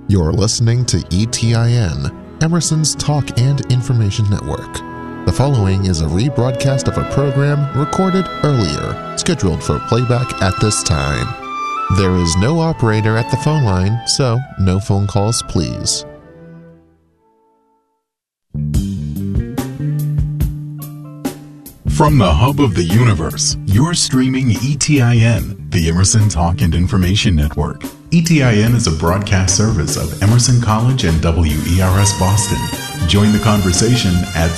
You're listening to ETIN, Emerson's Talk and Information Network. The following is a rebroadcast of a program recorded earlier, scheduled for playback at this time. There is no operator at the phone line, so no phone calls, please. From the hub of the universe, you're streaming ETIN, the Emerson Talk and Information Network. ETIN is a broadcast service of Emerson College and WERS Boston. Join the conversation at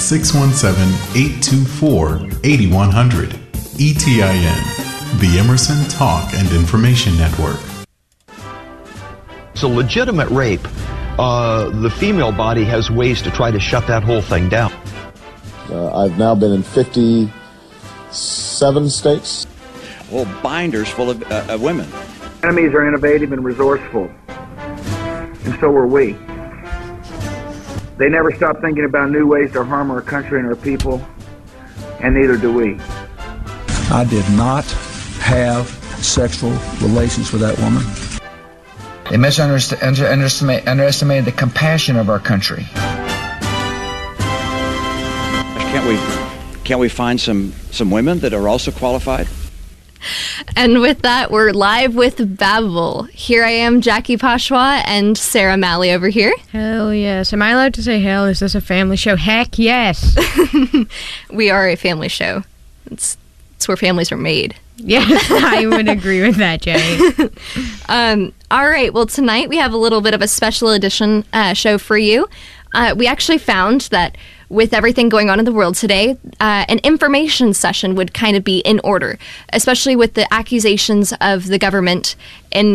617-824-8100. ETIN, the Emerson Talk and Information Network. It's a legitimate rape. The female body has ways to try to shut that whole thing down. I've now been in 57 states. Whole binders full of women. Enemies are innovative and resourceful, and so are we. They never stop thinking about new ways to harm our country and our people, and neither do we. I did not have sexual relations with that woman. They underestimated the compassion of our country. Can't we find some women that are also qualified? And with that, we're live with Babel. Here I am, Jackie Pashwa, and Sarah Malley over here. Hell yes. Am I allowed to say hell? Is this a family show? Heck yes. We are a family show. It's where families are made. Yes, I would agree with that, Jay. All right, well, tonight we have a little bit of a special edition show for you. We actually found that with everything going on in the world today, an information session would kind of be in order, especially with the accusations of the government in